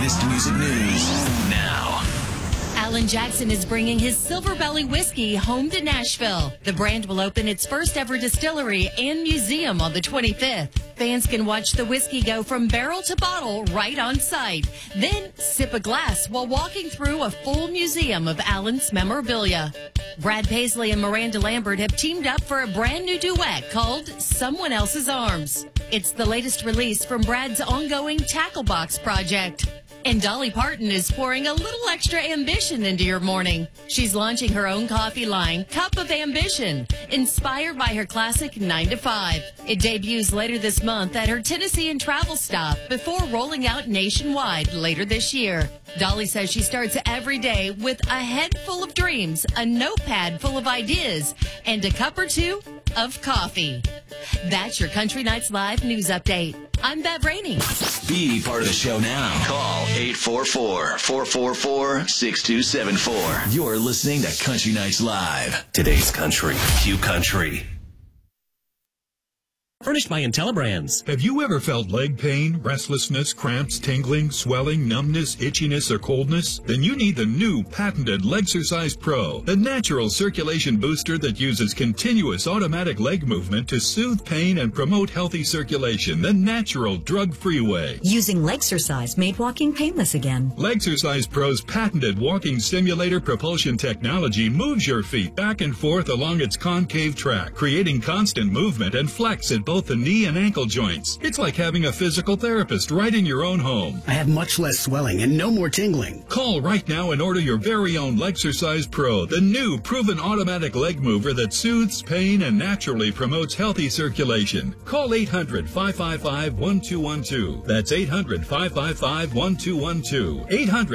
latest music news now. Alan Jackson is bringing his Silver Belly whiskey home to Nashville. The brand will open its first ever distillery and museum on the 25th. Fans can watch the whiskey go from barrel to bottle right on site. Then sip a glass while walking through a full museum of Alan's memorabilia. Brad Paisley and Miranda Lambert have teamed up for a brand new duet called Someone Else's Arms. It's the latest release from Brad's ongoing Tackle Box project. And Dolly Parton is pouring a little extra ambition into your morning. She's launching her own coffee line, Cup of Ambition, inspired by her classic 9 to 5. It debuts later this month at her Tennessee and travel stop before rolling out nationwide later this year. Dolly says she starts every day with a head full of dreams, a notepad full of ideas, and a cup or two of coffee. That's your Country Nights Live news update. I'm Bev Rainey. Be part of the show now. Call 844-444-6274. You're listening to Country Nights Live. Today's country. Q Country. Furnished by IntelliBrands. Have you ever felt leg pain, restlessness, cramps, tingling, swelling, numbness, itchiness, or coldness? Then you need the new patented Legsercise Pro, the natural circulation booster that uses continuous automatic leg movement to soothe pain and promote healthy circulation the natural, drug-free way. Using Legsercise made walking painless again. Legsercise Pro's patented walking simulator propulsion technology moves your feet back and forth along its concave track, creating constant movement and flex at both the knee and ankle joints. It's like having a physical therapist right in your own home. I have much less swelling and no more tingling. Call right now and order your very own Legsercise Pro, the new proven automatic leg mover that soothes pain and naturally promotes healthy circulation. Call 800-555-1212. That's 800-555-1212.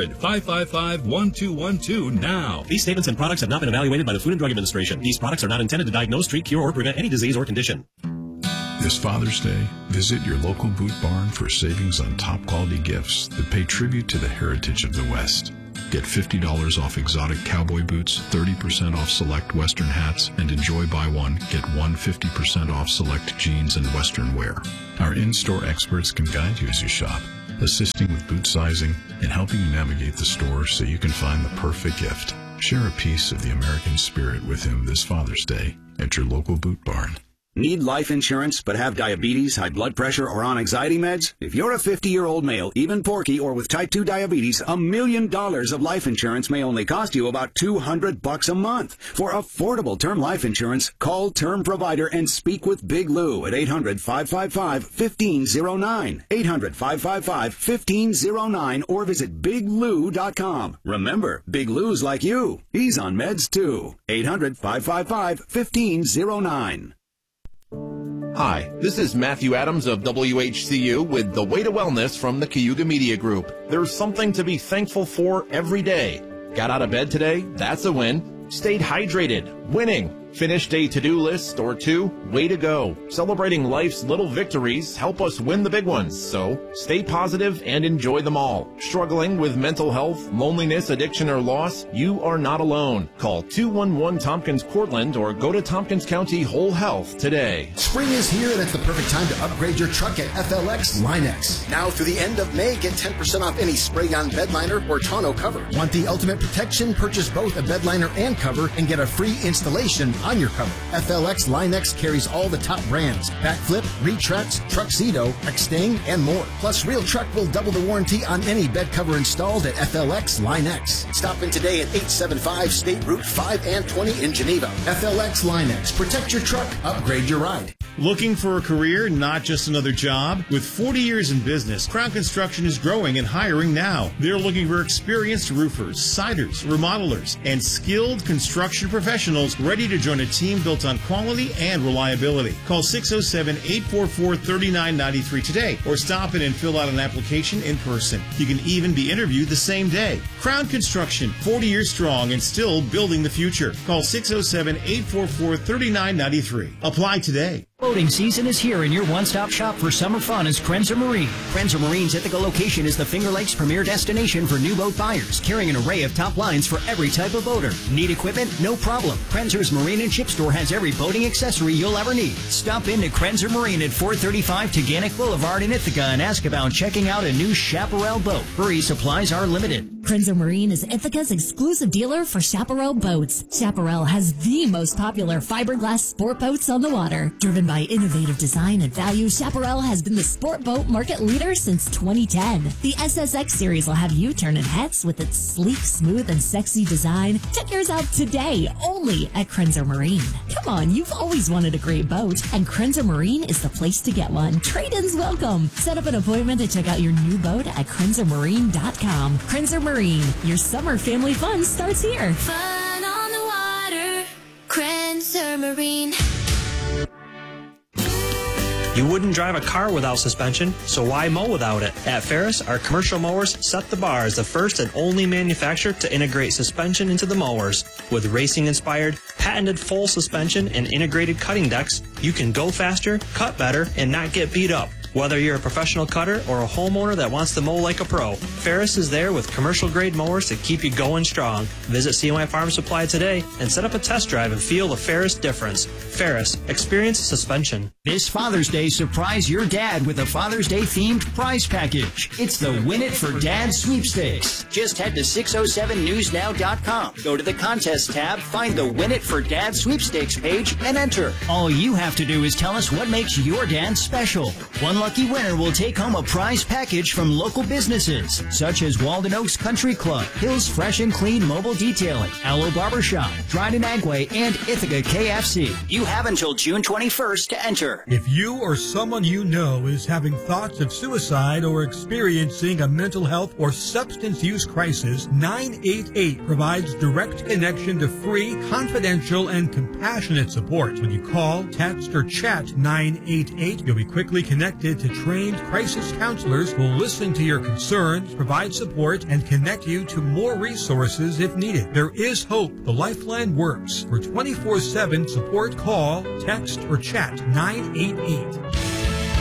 800-555-1212 now. These statements and products have not been evaluated by the Food and Drug Administration. These products are not intended to diagnose, treat, cure, or prevent any disease or condition. This Father's Day, visit your local Boot Barn for savings on top quality gifts that pay tribute to the heritage of the West. Get $50 off exotic cowboy boots, 30% off select Western hats, and enjoy buy one, get one 50% off select jeans and Western wear. Our in-store experts can guide you as you shop, assisting with boot sizing and helping you navigate the store so you can find the perfect gift. Share a piece of the American spirit with him this Father's Day at your local Boot Barn. Need life insurance but have diabetes, high blood pressure, or on anxiety meds? If you're a 50-year-old male, even porky, or with type 2 diabetes, $1 million of life insurance may only cost you about $200 a month. For affordable term life insurance, call Term Provider and speak with Big Lou at 800-555-1509. 800-555-1509 or visit biglou.com. Remember, Big Lou's like you. He's on meds too. 800-555-1509. Hi, this is Matthew Adams of WHCU with The Way to Wellness from the Cayuga Media Group. There's something to be thankful for every day. Got out of bed today? That's a win. Stayed hydrated. Winning. Finished a to-do list or two? Way to go. Celebrating life's little victories help us win the big ones, so stay positive and enjoy them all. Struggling with mental health, loneliness, addiction, or loss? You are not alone. Call 211-TOMPKINS-COURTLAND or go to Tompkins County Whole Health today. Spring is here and it's the perfect time to upgrade your truck at FLX Line-X. Now through the end of May, get 10% off any spray-on bed liner or tonneau cover. Want the ultimate protection? Purchase both a bed liner and cover and get a free installation on your cover. FLX Line-X carries all the top brands: Backflip, Retrax, Truxedo, Extang, and more. Plus, Real Truck will double the warranty on any bed cover installed at FLX Line-X. Stop in today at 875 State Route 5 and 20 in Geneva. FLX Line-X. Protect your truck. Upgrade your ride. Looking for a career, not just another job? With 40 years in business, Crown Construction is growing and hiring now. They're looking for experienced roofers, siders, remodelers, and skilled construction professionals ready to join a team built on quality and reliability. Call 607-844-3993 today or stop in and fill out an application in person. You can even be interviewed the same day. Crown Construction, 40 years strong and still building the future. Call 607-844-3993. Apply today. Boating season is here, and your one-stop shop for summer fun is Krenzer Marine. Krenzer Marine's Ithaca location is the Finger Lakes premier destination for new boat buyers, carrying an array of top lines for every type of boater. Need equipment? No problem. Krenzer's Marine and Ship Store has every boating accessory you'll ever need. Stop in to Krenzer Marine at 435 Teganic Boulevard in Ithaca and ask about checking out a new Chaparral boat. Hurry, supplies are limited. Krenzer Marine is Ithaca's exclusive dealer for Chaparral boats. Chaparral has the most popular fiberglass sport boats on the water. Driven by innovative design and value, Chaparral has been the sport boat market leader since 2010. The SSX series will have you turning heads with its sleek, smooth, and sexy design. Check yours out today, only at Krenzer Marine. Come on, you've always wanted a great boat, and Krenzer Marine is the place to get one. Trade-ins welcome. Set up an appointment to check out your new boat at KrenzerMarine.com. Krenzer Marine, your summer family fun starts here. Fun on the water, Krenzer Marine. You wouldn't drive a car without suspension, so why mow without it? At Ferris, our commercial mowers set the bar as the first and only manufacturer to integrate suspension into the mowers. With racing-inspired, patented full suspension and integrated cutting decks, you can go faster, cut better, and not get beat up. Whether you're a professional cutter or a homeowner that wants to mow like a pro, Ferris is there with commercial-grade mowers to keep you going strong. Visit CMI Farm Supply today and set up a test drive and feel the Ferris difference. Ferris, experience suspension. This Father's Day, surprise your dad with a Father's Day themed prize package. It's the Win It for Dad sweepstakes. Just head to 607newsnow.com. Go to the contest tab, find the Win It for Dad sweepstakes page, and enter. All you have to do is tell us what makes your dad special. One lucky winner will take home a prize package from local businesses, such as Walden Oaks Country Club, Hills Fresh and Clean Mobile Detailing, Aloe Barbershop, Dryden Agway, and Ithaca KFC. You have until June 21st to enter. If you or someone you know is having thoughts of suicide or experiencing a mental health or substance use crisis, 988 provides direct connection to free, confidential, and compassionate support. When you call, text, or chat 988, you'll be quickly connected to trained crisis counselors who will listen to your concerns, provide support, and connect you to more resources if needed. There is hope. The Lifeline works. For 24/7 support, call, text, or chat 988.